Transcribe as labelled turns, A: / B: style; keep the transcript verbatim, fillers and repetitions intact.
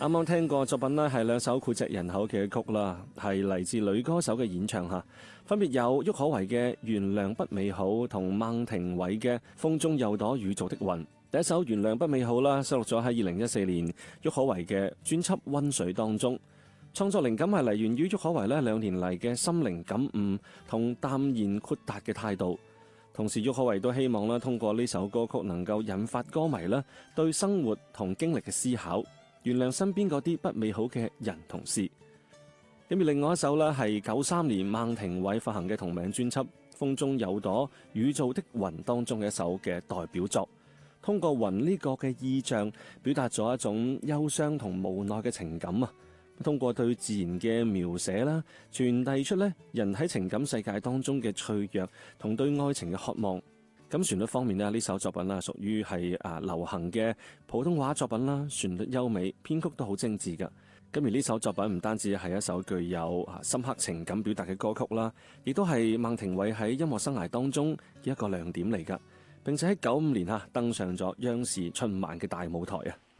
A: 啱啱聽過作品呢係兩首膾炙人口嘅曲啦，係嚟自女歌手嘅演唱吓，分別有郁可唯嘅《原諒不美好》同孟庭葦嘅《風中有朵雨做的雲》。第一首《原諒不美好》啦，收錄咗喺二零一四年郁可唯嘅專輯《溫水》當中。創作靈感係嚟源於郁可唯呢兩年嚟嘅心靈感悟同淡然豁達嘅態度。同時，郁可唯都希望啦，通過呢首歌曲能夠引發歌迷啦對生活同經歷嘅思考，原諒身邊嗰啲不美好嘅人同事。咁而另外一首呢，係九三年孟庭葦發行嘅同名專輯《風中有朵雨做的雲》當中嘅一首嘅代表作，通過雲呢個嘅意象，表達咗一種憂傷同無奈嘅情感啊。通過對自然嘅描寫啦，傳遞出咧人喺情感世界當中嘅脆弱同對愛情嘅渴望。咁旋律方面呢，呢首作品啦屬於係啊流行嘅普通話作品啦，旋律優美，編曲都好精緻噶。咁而呢首作品唔單止係一首具有啊深刻情感表達嘅歌曲啦，亦都係孟庭葦喺音樂生涯當中嘅一個亮點嚟噶，並且喺九五年吓登上咗央視春晚嘅大舞台啊。